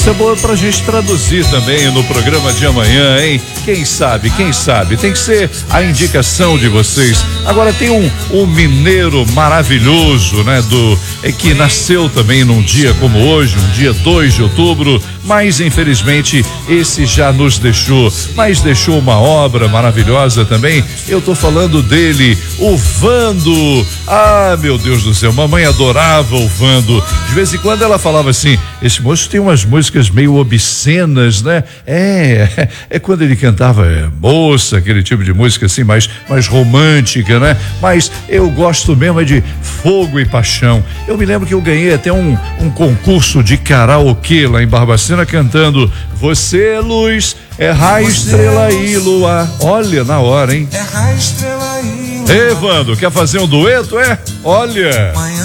Essa é boa pra gente traduzir também no programa de amanhã, hein? Quem sabe? Tem que ser a indicação de vocês. Agora tem um mineiro maravilhoso, né? Que nasceu também num dia como hoje, um dia 2 de outubro, mas infelizmente esse já nos deixou, mas deixou uma obra maravilhosa também. Eu tô falando dele, o Vando. Ah, meu Deus do céu, mamãe adorava o Vando. De vez em quando ela falava assim: esse moço tem umas músicas meio obscenas, né? É quando ele cantava moça, aquele tipo de música assim, mais romântica, né? Mas eu gosto mesmo de fogo e paixão. Eu me lembro que eu ganhei até um concurso de karaokê lá em Barbacena cantando Você é luz, é raio, estrela e luar. Olha, na hora, hein? É raio, estrela e luar. Ei, Vando, quer fazer um dueto, é? Olha.